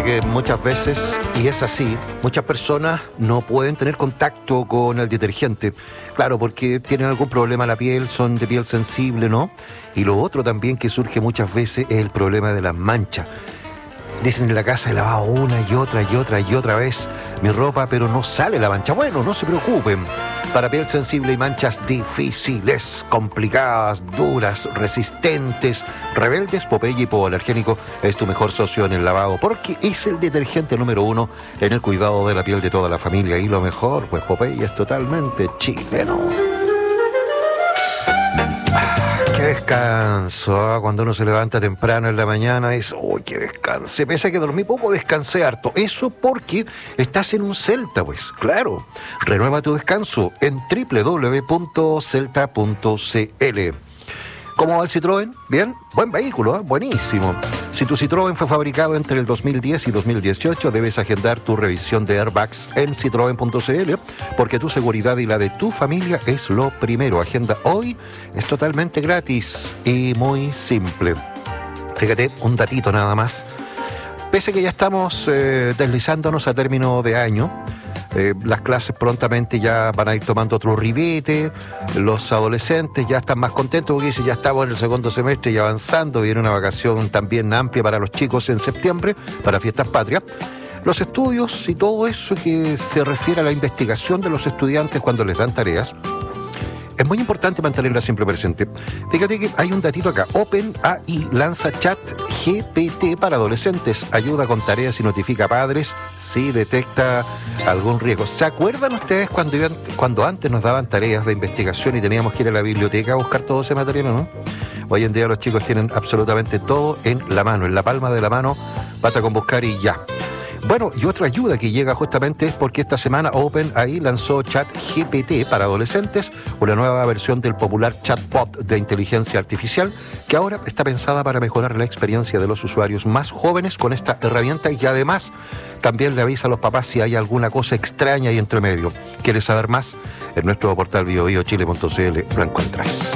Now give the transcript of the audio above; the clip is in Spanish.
que muchas veces, y es así, muchas personas no pueden tener contacto con el detergente. Claro, porque tienen algún problema en la piel, son de piel sensible, ¿no? Y lo otro también que surge muchas veces es el problema de las manchas. Dicen en la casa, he lavado una y otra vez mi ropa, pero no sale la mancha. Bueno, no se preocupen. Para piel sensible y manchas difíciles, complicadas, duras, resistentes, rebeldes, Popeye Hipoalergénico es tu mejor socio en el lavado, porque es el detergente número 1 en el cuidado de la piel de toda la familia. Y lo mejor, pues Popeye es totalmente chileno. Qué descanso, cuando uno se levanta temprano en la mañana es, uy, qué descanse, pese a que dormí poco, descansé harto. Eso porque estás en un Celta, pues, claro. Renueva tu descanso en www.celta.cl. ¿Cómo va el Citroën? ¿Bien? Buen vehículo, ¿eh? Buenísimo. Si tu Citroën fue fabricado entre el 2010 y 2018, debes agendar tu revisión de airbags en citroen.cl, porque tu seguridad y la de tu familia es lo primero. Agenda hoy, es totalmente gratis y muy simple. Fíjate, un datito nada más. Pese a que ya estamos deslizándonos a término de año, las clases prontamente ya van a ir tomando otro ribete, los adolescentes ya están más contentos porque dicen, ya estamos en el segundo semestre y avanzando, viene una vacación también amplia para los chicos en septiembre, para fiestas patrias. Los estudios y todo eso que se refiere a la investigación de los estudiantes cuando les dan tareas, es muy importante mantenerla siempre presente. Fíjate que hay un datito acá. OpenAI lanza chat GPT para adolescentes. Ayuda con tareas y notifica a padres si detecta algún riesgo. ¿Se acuerdan ustedes cuando antes nos daban tareas de investigación y teníamos que ir a la biblioteca a buscar todo ese material, no? Hoy en día los chicos tienen absolutamente todo en la mano, en la palma de la mano, basta con buscar y ya. Bueno, y otra ayuda que llega justamente es porque esta semana OpenAI lanzó ChatGPT para adolescentes, una nueva versión del popular chatbot de inteligencia artificial que ahora está pensada para mejorar la experiencia de los usuarios más jóvenes con esta herramienta y que además también le avisa a los papás si hay alguna cosa extraña ahí entre medio. ¿Quieres saber más? En nuestro portal biobiochile.cl lo encuentras.